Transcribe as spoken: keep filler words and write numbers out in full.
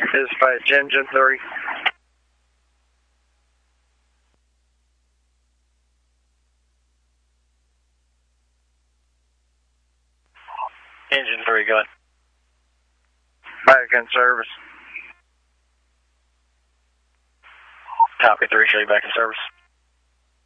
Dispatch engine three. Engine three, go ahead. Back in service. Copy three, show you back in service.